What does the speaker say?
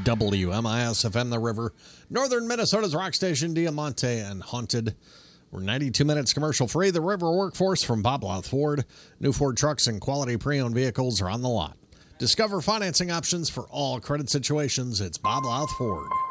WMIS-FM The River, Northern Minnesota's rock station, Diamante and Haunted. We're 92 minutes commercial-free. The River Workforce from Bob Louth Ford. New Ford trucks and quality pre-owned vehicles are on the lot. Discover financing options for all credit situations. It's Bob Louth Ford.